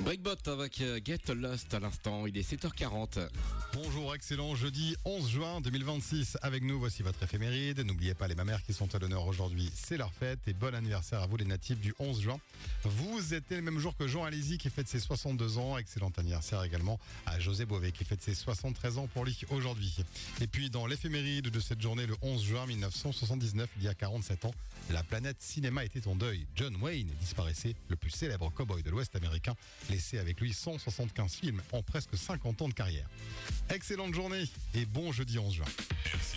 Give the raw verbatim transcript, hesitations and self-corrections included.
Breakbot avec euh, Get Lost à l'instant, il est sept heures quarante. Bonjour, excellent jeudi onze juin deux mille vingt-six. Avec nous, voici votre éphéméride. N'oubliez pas les mamères qui sont à l'honneur aujourd'hui, c'est leur fête. Et bon anniversaire à vous les natifs du onze juin. Vous êtes le même jour que Jean Alési qui fête ses soixante-deux ans. Excellent anniversaire également à José Bové qui fête ses soixante-treize ans pour lui aujourd'hui. Et puis dans l'éphéméride de cette journée, le onze juin mille neuf cent soixante-dix-neuf, il y a quarante-sept ans, la planète cinéma était en deuil. John Wayne disparaissait, le plus célèbre cow-boy de l'Ouest américain, laissé avec lui cent soixante-quinze films en presque cinquante ans de carrière. Excellente journée et bon jeudi onze juin.